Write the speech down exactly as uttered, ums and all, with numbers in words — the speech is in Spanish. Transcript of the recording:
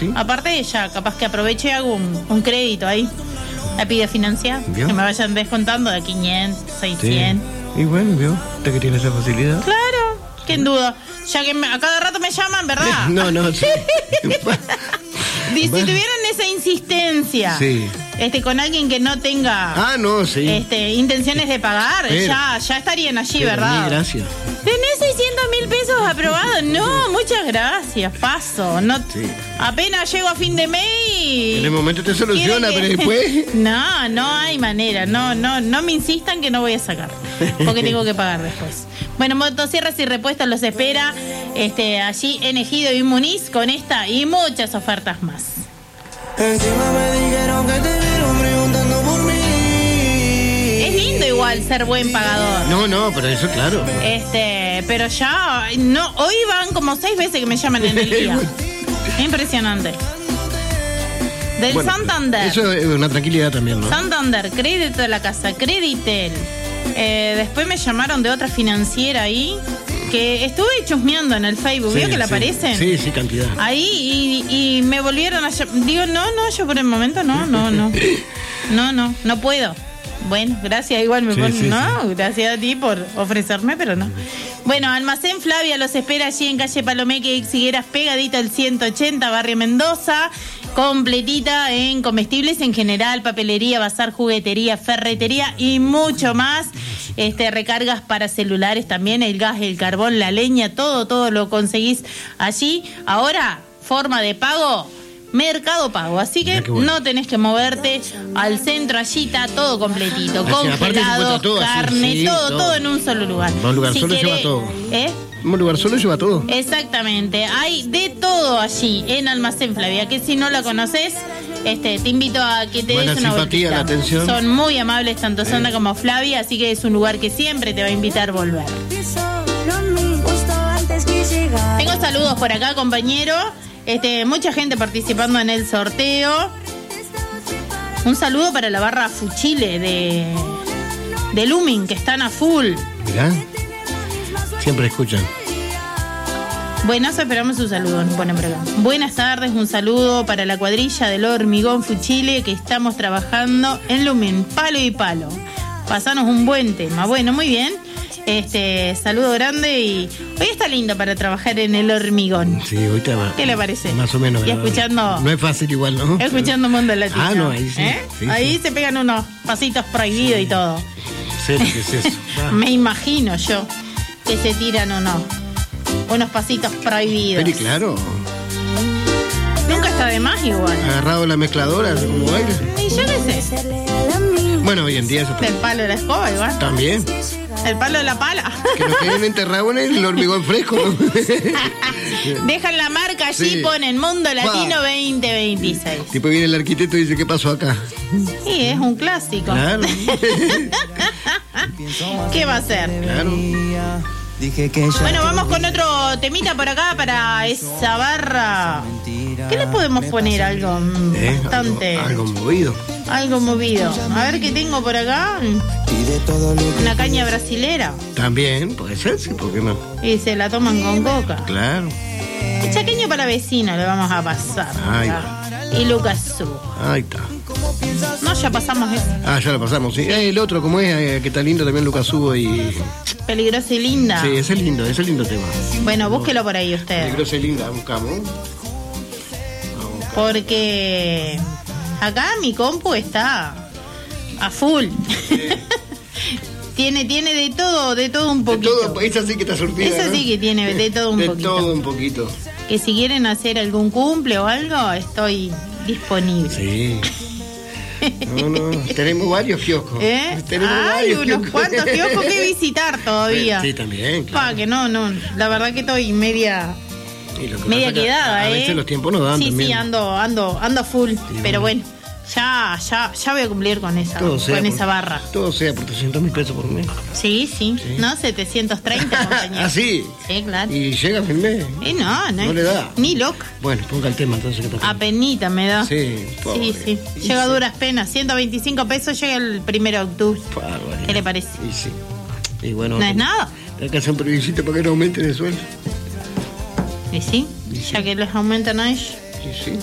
sí. Aparte ella, capaz que aproveche y hago un, un crédito ahí. La pide financiar, ¿Vio? que me vayan descontando de quinientos, seiscientos. Sí. Y bueno, ¿vio? Usted que tiene esa facilidad. Claro, ¿quién duda? Ya que me, a cada rato me llaman, ¿verdad? No, no, sí. Si Bueno. tuvieran esa insistencia, Sí. este, con alguien que no tenga Ah, no, sí. este, intenciones de pagar, Pero- ya, ya estarían allí, Pero, ¿verdad? mil gracias. ¿Tenés seiscientos mil pesos aprobados? No, muchas gracias, paso. No, Sí. apenas llego a fin de mes y... En el momento te soluciona, ¿Quiere pero que- después... No, no hay manera. No, no, no me insistan que no voy a sacar. Porque tengo que pagar después. Bueno, Motosierras y Repuestos los espera este, allí en Ejido y Muniz con esta y muchas ofertas más. Encima me dijeron que te vieron preguntando por mí. Es lindo igual ser buen pagador. No, no, pero eso claro. Este, pero ya, no, hoy van como seis veces que me llaman en el día. Impresionante. Del Bueno, Santander. Eso es una tranquilidad también, ¿no? Santander, crédito de la casa, Creditel. Eh, después me llamaron de otra financiera ahí, que estuve chusmeando en el Facebook, ¿vio Sí, que le sí. aparecen? Sí, sí, cantidad. Ahí y, y me volvieron a llamar. Digo, no, no, yo por el momento no, no, no. No, no, no puedo. Bueno, gracias, igual me Sí, ponen, sí, no, gracias a ti por ofrecerme, pero no. Bueno, Almacén Flavia los espera allí en calle Palomeque y Xigueras, pegadito al ciento ochenta, barrio Mendoza, completita en comestibles en general, papelería, bazar, juguetería, ferretería y mucho más. Este, recargas para celulares también, el gas, el carbón, la leña, todo, todo lo conseguís allí. Ahora, forma de pago, Mercado Pago, así que Mirá qué bueno. no tenés que moverte al centro, allí está todo completito, Así, aparte se congelados, encuentra todo así, carne, sí, todo, todo. todo en un solo lugar. Un lugar solo lleva todo. ¿Eh? Un lugar solo lleva todo. Exactamente, hay de todo allí en Almacén Flavia, que si no la conoces, este, te invito a que te Buena des una simpatía, vueltita. la atención. Son muy amables tanto Sandra como Flavia, así que es un lugar que siempre te va a invitar a volver. Tengo saludos por acá, compañero. Este, mucha gente participando en el sorteo. Un saludo para la barra Fuchile de, de Lumin, que están a full. Mirá. Siempre escuchan. Buenas, esperamos su saludo, nos ponen por acá. Buenas tardes, un saludo para la cuadrilla del Hormigón Fuchile que estamos trabajando en Lumen, palo y palo. Pasanos un buen tema. Bueno, muy bien. Este, saludo grande y hoy está lindo para trabajar en el Hormigón. Sí, ahorita va. ¿Qué le parece? Más o menos. Y ¿verdad? escuchando, No es fácil igual, ¿no? escuchando Mundo Latino. Ah, no, ahí sí. ¿Eh? Sí, ahí sí. se pegan unos pasitos prohibidos y todo. Sí, ¿qué es eso? Va. Me imagino yo que se tiran unos, unos pasitos prohibidos. Pero y claro, Nunca está de más igual. agarrado la mezcladora, como baila. Y yo qué sé. Bueno, hoy en día eso El palo de la escoba igual. también. El palo de la pala. Que nos queden enterrados en el hormigón fresco, ¿no? Dejan la marca allí, Sí. ponen Mundo Latino Va. veinte veintiséis. Tipo viene el arquitecto y dice, ¿qué pasó acá? Sí, es un clásico. Claro. ¿Qué va a ser? Claro. Dije que ya Bueno, vamos con otro temita por acá para esa barra. ¿Qué le podemos poner? Algo mm, ¿Eh? bastante... Algo, algo movido. Algo movido. A ver qué tengo por acá. y de todo lo que Una caña brasilera. También, puede ser, sí, ¿por qué no? Y se la toman con coca. Claro. El chaqueño para vecino le vamos a pasar. Ahí Y Lucas Su. Ahí está. No, ya pasamos eso. Ah, ya lo pasamos, sí. Eh, el otro, como es, eh, que está lindo también Lucas Hugo y... Peligrosa y linda. Sí, ese es lindo, ese es lindo tema. Bueno, búsquelo por ahí usted. Peligrosa y linda, buscamos. Porque acá mi compu está a full. tiene, tiene de todo, de todo un De poquito. todo, esa sí que está surtida, Esa ¿no? sí que tiene de todo un de poquito. todo un poquito. Que si quieren hacer algún cumple o algo, estoy disponible. Sí. No, no, tenemos varios kioscos. ¿Eh? Tenemos Hay varios unos cuantos kioscos que visitar todavía. Sí, también, claro. Pa, que no, no. La verdad que estoy media, Y lo que media pasa que quedada, a ¿eh? veces los tiempos no dan Sí, también. sí, ando, ando, ando full. pero bueno, ya, ya, ya voy a cumplir con esa, Todo sea con por- esa barra. Todo sea por trescientos mil pesos por mes. Sí, sí, ¿no? setecientos treinta, compañero. ¿Ah, sí? Sí, claro. Y llega a fin de mes. Eh, no, no, No le da. Ni loca. Bueno, ponga el tema entonces que está. Apenita me da. Sí, pobre. sí, sí. Y Llega a sí. duras penas. ciento veinticinco pesos llega el primero de octubre. Barbaridad. ¿Qué le parece? Y sí. Y bueno, No es nada. hay que hacer un plebiscito para que no aumente el sueldo. ¿Y sí? Y sí. Ya que les aumentan a ellos. Y sí.